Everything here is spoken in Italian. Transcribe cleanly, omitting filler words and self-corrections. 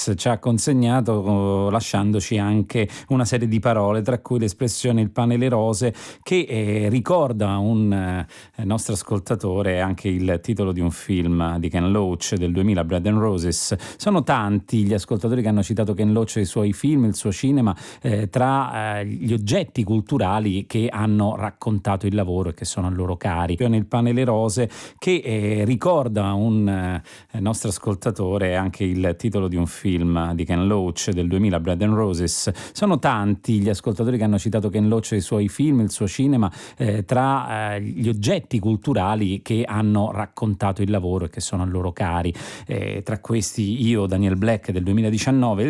Roses ci ha consegnato lasciandoci anche una serie di parole, tra cui l'espressione il pane e le rose, che ricorda un nostro ascoltatore anche il titolo di un film di Ken Loach del 2000, Bread and Roses. Sono tanti gli ascoltatori che hanno citato Ken Loach e i suoi film, il suo cinema, tra gli oggetti culturali che hanno raccontato il lavoro e che sono a loro cari. Il pane e le rose, che ricorda un nostro ascoltatore anche il titolo di un film di Ken Loach del 2000, Bread and Roses. Sono tanti gli ascoltatori che hanno citato Ken Loach e i suoi film, il suo cinema, tra gli oggetti culturali che hanno raccontato il lavoro e che sono a loro cari. Tra questi io, Daniel Black del 2019,